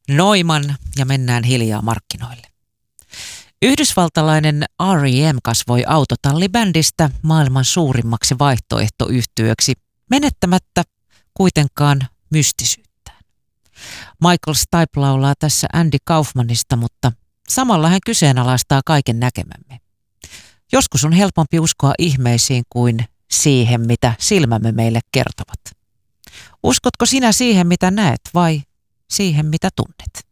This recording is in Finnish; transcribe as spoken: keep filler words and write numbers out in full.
Neumann ja mennään hiljaa markkinoille. Yhdysvaltalainen R E M kasvoi autotallibändistä maailman suurimmaksi vaihtoehtoyhtyeeksi, menettämättä kuitenkaan mystisyyttään. Michael Stipe laulaa tässä Andy Kaufmanista, mutta samalla hän kyseenalaistaa kaiken näkemämme. Joskus on helpompi uskoa ihmeisiin kuin siihen, mitä silmämme meille kertovat. Uskotko sinä siihen, mitä näet, vai siihen, mitä tunnet?